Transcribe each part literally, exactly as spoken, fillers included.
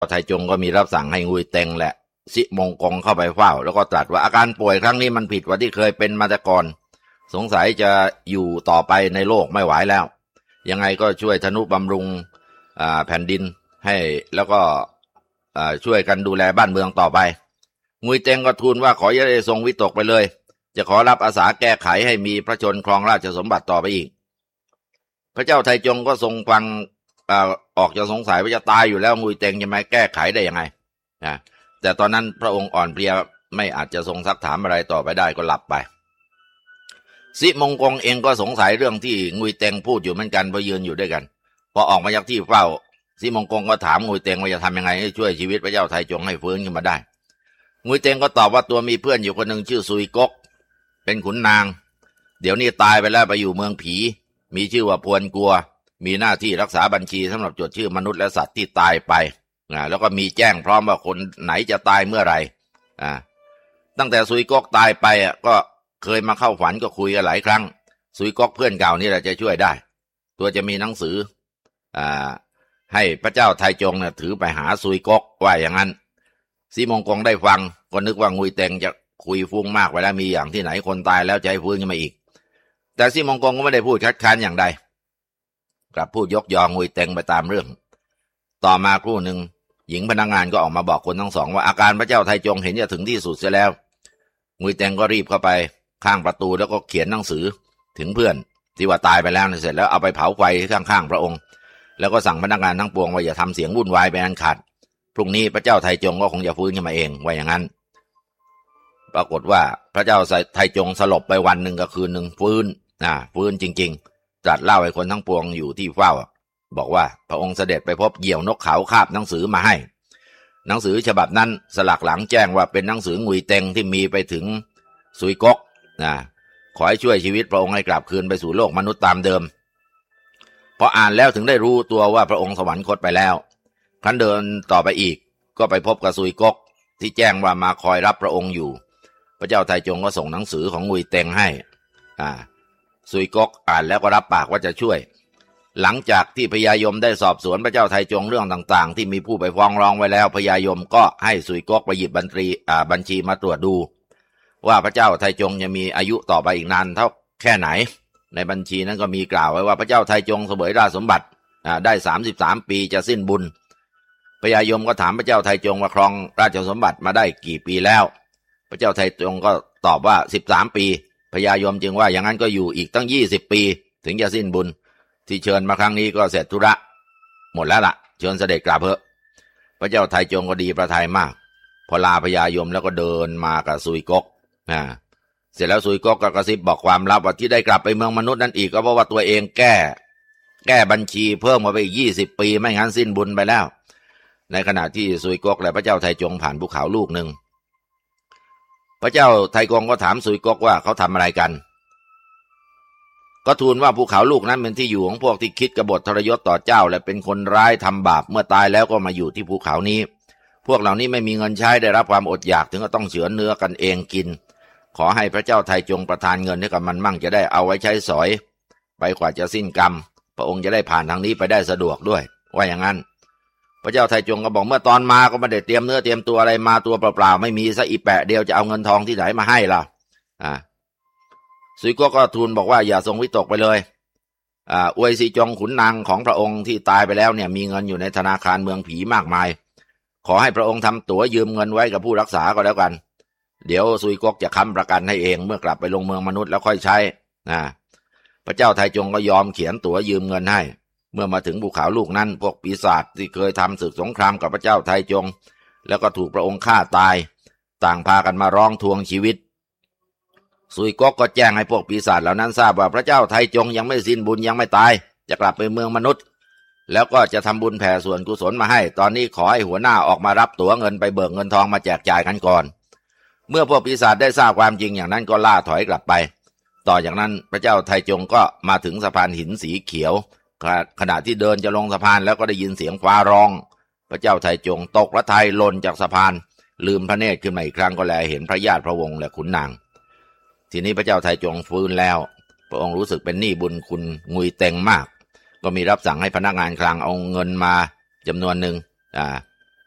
ไทจงก็มีรับสั่งให้งุยเต็งและสิมงกงเข้าไปเฝ้าแล้วก็ตรัสว่าอาการป่วยครั้งนี้มันผิดกว่าที่เคยเป็นมาแต่ก่อนสงสัยจะอยู่ต่อไปในโลกไม่ไหวแล้วยังไงก็ช่วยทนุบำรุงแผ่นดินให้แล้วก็ช่วยกันดูแลบ้านเมืองต่อไปงุยเต็งก็ทูลว่าขออย่าได้ทรงวิตกไปเลยจะขอรับอาสาแก้ไขให้มีพระชนครองราชสมบัติต่อไปอีกพระเจ้าไทจงก็ทรงฟังออกจะสงสัยว่าจะตายอยู่แล้วงุยเต็งจะมาแก้ไขได้ยังไงนะแต่ตอนนั้นพระองค์อ่อนเพลียไม่อาจจะทรงซักถามอะไรต่อไปได้ก็หลับไปสิมงกงเองก็สงสัยเรื่องที่งุยเต็งพูดอยู่เหมือนกันพอยืนอยู่ด้วยกันพอออกมาจากที่เฝ้าสิมงกงก็ถามงุยเต็งว่าจะทำยังไงให้ช่วยชีวิตพระเจ้าไทจงให้ฟื้นขึ้นมาได้งุยเต็งก็ตอบว่าตัวมีเพื่อนอยู่คนหนึ่งชื่อซุยก๊กเป็นขุนนางเดี๋ยวนี้ตายไปแล้วไปอยู่เมืองผีมีชื่อว่าพวนกัวมีหน้าที่รักษาบัญชีสำหรับจดชื่อมนุษย์และสัตว์ที่ตายไปนะแล้วก็มีแจ้งพร้อมว่าคนไหนจะตายเมื่อไหร่อ่าตั้งแต่ซุยก๊กตายไปอ่ะก็เคยมาเข้าฝันก็คุยกันหลายครั้งซุยก๊กเพื่อนเก่านี่แหละจะช่วยได้ตัวจะมีหนังสืออ่าให้พระเจ้าไทจงเนี่ยถือไปหาซุยก๊กว่าอย่างนั้นสีมงกงได้ฟังก็นึกว่างุยเต็งจะคุยฟุ้งมากไปแล้วมีอย่างที่ไหนคนตายแล้วจะให้ฟื้นขึ้นมาอีกแต่สีมงกงก็ไม่ได้พูดคัดค้านอย่างใดกลับพูดยกยองงุยเต็งไปตามเรื่องต่อมาครู่หนึ่งหญิงพนักงานก็ออกมาบอกคนทั้งสองว่าอาการพระเจ้าไทจงเห็นจะถึงที่สุดเสียแล้วงุยเต็งก็รีบเข้าไปข้างประตูแล้วก็เขียนหนังสือถึงเพื่อนที่ว่าตายไปแล้วเสร็จแล้วเอาไปเผาไฟที่ข้างๆพระองค์แล้วก็สั่งพนักงานทั้งปวงว่าอย่าทำเสียงวุ่นวายไปอันขาดพรุ่งนี้พระเจ้าไทจงก็คงจะฟื้นขึ้นมาเองว่าอย่างนั้นปรากฏว่าพระเจ้าไทจงสลบไปวันหนึ่งกับคืนหนึ่งฟื้นอ่าฟื้นจริงๆตรัสเล่าให้คนทั้งปวงอยู่ที่เฝ้าบอกว่าพระองค์เสด็จไปพบเหยี่ยวนกเขาคาบหนังสือมาให้หนังสือฉบับนั้นสลักหลังแจ้งว่าเป็นหนังสืองุยเต็งที่มีไปถึงซุยก๊กนะขอให้ช่วยชีวิตพระองค์ให้กลับคืนไปสู่โลกมนุษย์ตามเดิมพออ่านแล้วถึงได้รู้ตัวว่าพระองค์สวรรคตไปแล้วครั้นเดินต่อไปอีกก็ไปพบกับซุยก๊กที่แจ้งว่ามาคอยรับพระองค์อยู่พระเจ้าไทจงก็ส่งหนังสือของงุยเต็งให้อ่าซุยก๊กอ่านแล้วก็รับปากว่าจะช่วยหลังจากที่พญายมได้สอบสวนพระเจ้าไทจงเรื่องต่างๆที่มีผู้ไปฟ้องร้องไว้แล้วพญายมก็ให้ซุยก๊กไปหยิบบัญชีอ่าบัญชีมาตรวจดูว่าพระเจ้าไทจงจะมีอายุต่อไปอีกนานเท่าแค่ไหนในบัญชีนั้นก็มีกล่าวไว้ว่าพระเจ้าไทจงเสวยราชสมบัติอ่าได้สามสิบสามปีจะสิ้นบุญพญายมก็ถามพระเจ้าไทจงว่าครองราชสมบัติมาได้กี่ปีแล้วพระเจ้าไทจงก็ตอบว่าสิบสามปีพญายมจึงว่าอย่างนั้นก็อยู่อีกตั้งยี่สิบปีถึงจะสิ้นบุญที่เชิญมาครั้งนี้ก็เสร็จธุระหมดแล้วล่ะเชิญเสด็จกลับเถอะพระเจ้าไทจงก็ดีพระทัยมากพอลาพญายมแล้วก็เดินมากับซุยก๊กอ่าเสร็จแล้วซุยก๊กก็กระซิบบอกความลับว่าที่ได้กลับไปเมืองมนุษย์นั่นอีกก็เพราะว่าตัวเองแก้แก้บัญชีเพิ่มมาไปอีกยี่สิบปีไม่งั้นสิ้นบุญไปแล้วในขณะที่ซุยก๊กและพระเจ้าไทจงผ่านภูเขาลูกหนึ่งพระเจ้าไทจงก็ถามซุยก๊กว่าเขาทำอะไรกันก็ทูลว่าภูเขาลูกนั้นเป็นที่อยู่ของพวกที่คิดกบฏทรยศต่อเจ้าและเป็นคนร้ายทำบาปเมื่อตายแล้วก็มาอยู่ที่ภูเขานี้พวกเหล่านี้ไม่มีเงินใช้ได้รับความอดอยากถึงก็ต้องเฉือนเนื้อกันเองกินขอให้พระเจ้าไทจงประทานเงินให้กับมันมั่งจะได้เอาไว้ใช้สอยไปกว่าจะสิ้นกรรมพระองค์จะได้ผ่านทางนี้ไปได้สะดวกด้วยว่าอย่างนั้นพระเจ้าไทจงก็บอกเมื่อตอนมาก็ไม่ได้เตรียมเนื้อเตรียมตัวอะไรมาตัวเปล่าๆไม่มีซะอีแปะเดียวจะเอาเงินทองที่ไหนมาให้ล่ะอ่าซุยก๊กก็ทูลบอกว่าอย่าทรงวิตกไปเลยอ่าอวยซีจงขุนนางของพระองค์ที่ตายไปแล้วเนี่ยมีเงินอยู่ในธนาคารเมืองผีมากมายขอให้พระองค์ทำตั๋วยืมเงินไว้กับผู้รักษาก็แล้วกันเดี๋ยวซุยก๊กจะค้ำประกันให้เองเมื่อกลับไปลงเมืองมนุษย์แล้วค่อยใช้นะพระเจ้าไทจงก็ยอมเขียนตั๋วยืมเงินให้เมื่อมาถึงภูเขาลูกนั้นพวกปีศาจที่เคยทำศึกสงครามกับพระเจ้าไทจงแล้วก็ถูกพระองค์ฆ่าตายต่างพากันมาร้องทวงชีวิตซุยก๊กก็แจ้งให้พวกปีศาจเหล่านั้นทราบว่าพระเจ้าไทจงยังไม่สิ้นบุญยังไม่ตายจะกลับไปเมืองมนุษย์แล้วก็จะทำบุญแผ่ส่วนกุศลมาให้ตอนนี้ขอให้หัวหน้าออกมารับตั๋วเงินไปเบิกเงินทองมาแจกจ่ายกันก่อนเมื่อพวกปีศาจได้ทราบความจริงอย่างนั้นก็ล่าถอยกลับไปต่อจากนั้นพระเจ้าไทจงก็มาถึงสะพานหินสีเขียวขณะที่เดินจะลงสะพานแล้วก็ได้ยินเสียงฟ้าร้องพระเจ้าไทจงตกพระทัยหล่นจากสะพานลืมพระเนตรขึ้นมาอีกครั้งก็แลเห็นพระญาติพระวงศ์และขุนนางทีนี้พระเจ้าไทจงฟื้นแล้วพระองค์รู้สึกเป็นหนี้บุญคุณงุยเต็งมากก็มีรับสั่งให้พนักงานคลังเอาเงินมาจำนวนหนึ่งอ่า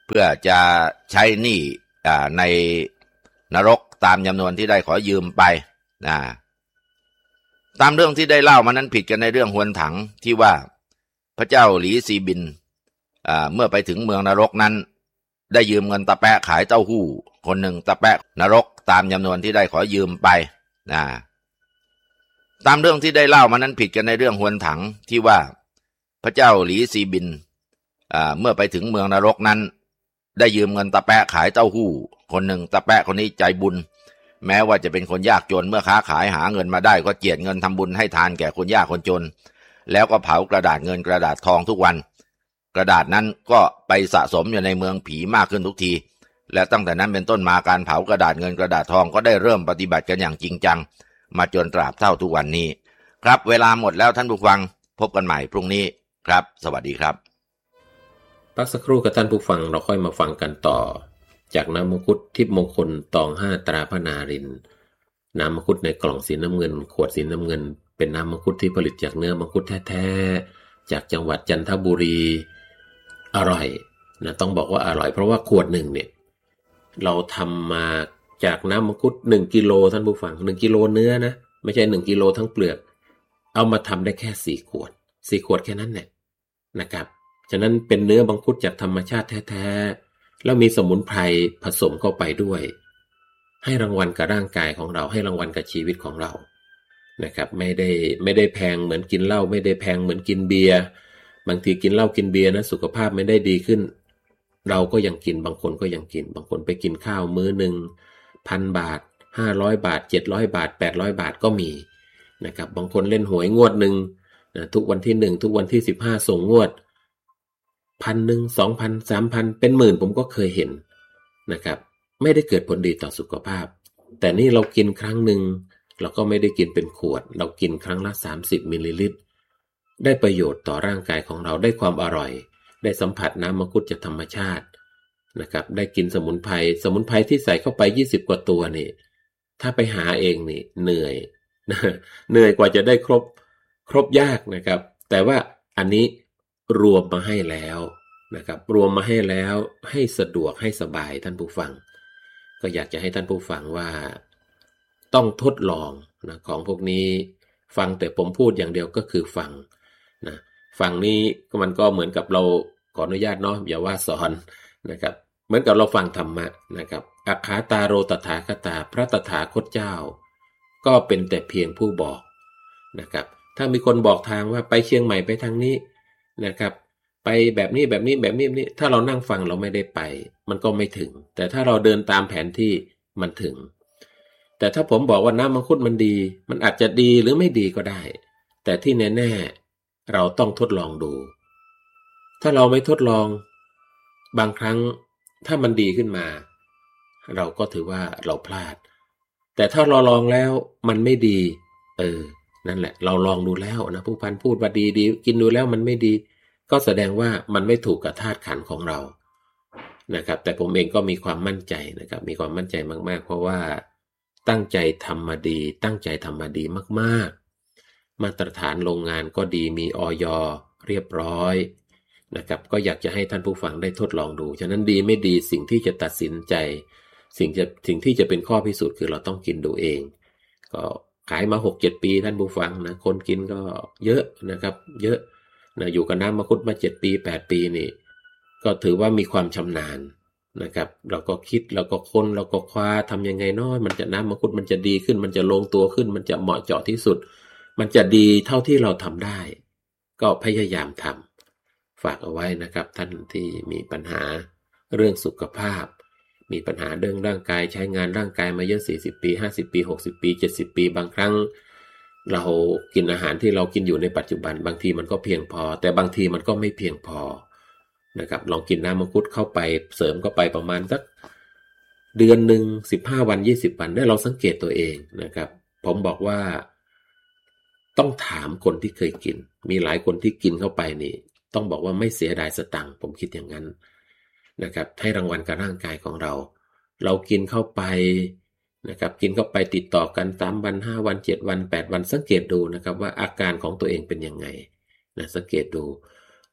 เพื่อจะใช้หนี้ในนรกตามจำนวนที่ได้ขอยืมไปนะตามเรื่องที่ได้เล่ามานั้นผิดกันในเรื่องฮวนถังที่ว่าพระเจ้าหลีซีบินเมื่อไปถึงเมืองนรกนั้นได้ยืมเงินตะแปะขายเต้าหู้คนหนึ่งตะแปะนรกตามจำนวนที่ได้ขอยืมไปนะตามเรื่องที่ได้เล่ามานั้นผิดกันในเรื่องฮวนถังที่ว่าพระเจ้าหลีซีบินเมื่อไปถึงเมืองนรกนั้นได้ยืมเงินตะแปะขายเต้าหู้คนหนึ่งตะแปะคนนี้ใจบุญแม้ว่าจะเป็นคนยากจนเมื่อค้าขายหาเงินมาได้ก็เจียดเงินทำบุญให้ทานแก่คนยากคนจนแล้วก็เผากระดาษเงินกระดาษทองทุกวันกระดาษนั้นก็ไปสะสมอยู่ในเมืองผีมากขึ้นทุกทีและตั้งแต่นั้นเป็นต้นมาการเผากระดาษเงินกระดาษทองก็ได้เริ่มปฏิบัติกันอย่างจริงจังมาจนตราบเท่าทุกวันนี้ครับเวลาหมดแล้วท่านผู้ฟังพบกันใหม่พรุ่งนี้ครับสวัสดีครับพักสักครู่กับท่านผู้ฟังเราค่อยมาฟังกันต่อจากน้ำมังคุดทิพย์มงคลตองห้าตราพระนารินทร์น้ำมังคุดในกล่องสีน้ำเงินขวดสีน้ำเงินเป็นน้ำมังคุดที่ผลิตจากเนื้อมังคุดแท้ๆจากจังหวัดจันทบุรีอร่อยนะต้องบอกว่าอร่อยเพราะว่าขวดหนึ่งเนี่ยเราทำมาจากน้ำมังคุดหนึ่งกิโลท่านผู้ฟังหนึ่งกิโลเนื้อนะไม่ใช่หนึ่งกิโลทั้งเปลือกเอามาทำได้แค่สี่ขวดสี่ขวดแค่นั้นแหละนะครับฉะนั้นเป็นเนื้อมังคุดจากธรรมชาติแท้ๆแล้วมีสมุนไพรผสมเข้าไปด้วยให้รางวัลกับร่างกายของเราให้รางวัลกับชีวิตของเรานะครับไม่ได้ไม่ได้แพงเหมือนกินเหล้าไม่ได้แพงเหมือนกินเบียร์บางทีกินเหล้ากินเบียร์นะสุขภาพไม่ได้ดีขึ้นเราก็ยังกินบางคนก็ยังกินบางคนไปกินข้าวมื้อหนึ่งพันบาทห้าร้อยบาทเจ็ดร้อยบาทแปดร้อยบาทก็มีนะครับบางคนเล่นหวยงวดหนึ่งนะทุกวันที่หนึ่งทุกวันที่สิบห้าส่งงวดพันหนึ่งสองพันสามพันเป็นหมื่นผมก็เคยเห็นนะครับไม่ได้เกิดผลดีต่อสุขภาพแต่นี่เรากินครั้งหนึ่งเราก็ไม่ได้กินเป็นขวดเรากินครั้งละสามสิบมิลลิลิตรได้ประโยชน์ต่อร่างกายของเราได้ความอร่อยได้สัมผัสน้ำมังคุดจากธรรมชาตินะครับได้กินสมุนไพรสมุนไพรที่ใส่เข้าไปยี่สิบกว่าตัวนี่ถ้าไปหาเองนี่เหนื่อยเหนื่อยกว่าจะได้ครบครบยากนะครับแต่ว่าอันนี้รวมมาให้แล้วนะครับรวมมาให้แล้วให้สะดวกให้สบายท่านผู้ฟังก็อยากจะให้ท่านผู้ฟังว่าต้องทดลองนะของพวกนี้ฟังแต่ผมพูดอย่างเดียวก็คือฟังนะฟังนี้มันก็เหมือนกับเราขออนุญาตเนาะอย่าว่าสอนนะครับเหมือนกับเราฟังธรรมะนะครับอัคคาตาโรตถาคตาพระตถาคตเจ้าก็เป็นแต่เพียงผู้บอกนะครับถ้ามีคนบอกทางว่าไปเชียงใหม่ไปทางนี้นะครับไปแบบนี้แบบนี้แบบนี้แบบนี้ถ้าเรานั่งฟังเราไม่ได้ไปมันก็ไม่ถึงแต่ถ้าเราเดินตามแผนที่มันถึงแต่ถ้าผมบอกว่าน้ำมังคุดมันดีมันอาจจะดีหรือไม่ดีก็ได้แต่ที่แน่ๆเราต้องทดลองดูถ้าเราไม่ทดลองบางครั้งถ้ามันดีขึ้นมาเราก็ถือว่าเราพลาดแต่ถ้าเราลองแล้วมันไม่ดีเออนั่นแหละเราลองดูแล้วนะผู้พันพูดว่าดีดีกินดูแล้วมันไม่ดีก็แสดงว่ามันไม่ถูกกับธาตุขันธ์ของเรานะครับแต่ผมเองก็มีความมั่นใจนะครับมีความมั่นใจมากๆเพราะว่าตั้งใจทำมาดีตั้งใจทำมาดีมากๆมาตรฐานโรงงานก็ดีมีอย.เรียบร้อยนะครับก็อยากจะให้ท่านผู้ฟังได้ทดลองดูฉะนั้นดีไม่ดีสิ่งที่จะตัดสินใจสิ่งจะสิ่งที่จะเป็นข้อพิสูจน์คือเราต้องกินดูเองก็ขายมา หกเจ็ด ปีท่านผู้ฟังนะคนกินก็เยอะนะครับเยอะนะอยู่กับน้ำมังคุดมาเจ็ดปีแปดปีนี่ก็ถือว่ามีความชำนาญนะครับเราก็คิดเราก็ค้นเราก็คว้าทำยังไงน้อยมันจะน้ำมังคุดมันจะดีขึ้นมันจะลงตัวขึ้นมันจะเหมาะเจาะที่สุดมันจะดีเท่าที่เราทำได้ก็พยายามทำฝากเอาไว้นะครับท่านที่มีปัญหาเรื่องสุขภาพมีปัญหาเรื่องร่างกายใช้งานร่างกายมาเยอะสี่สิบปีห้าสิบปีหกสิบปีเจ็ดสิบปีบางครั้งเรากินอาหารที่เรากินอยู่ในปัจจุบันบางทีมันก็เพียงพอแต่บางทีมันก็ไม่เพียงพอนะครับลองกินน้ำมังคุดเข้าไปเสริมเข้าไปประมาณสักเดือนหนึ่งสิบห้าวันยี่สิบวันได้เราสังเกตตัวเองนะครับผมบอกว่าต้องถามคนที่เคยกินมีหลายคนที่กินเข้าไปนี่ต้องบอกว่าไม่เสียดายสตังค์ผมคิดอย่างนั้นนะครับให้รางวัลกับร่างกายของเราเรากินเข้าไปนะครับกินเข้าไปติดต่อกันสามวันห้าวันเจ็ดวันแปดวันสังเกตดูนะครับว่าอาการของตัวเองเป็นยังไงนะสังเกตดู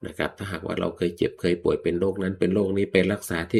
นะครับถ้าหากว่าเราเคยเจ็บเคยป่วยเป็นโรคนั้นเป็นโรคนี้ไปรักษาที่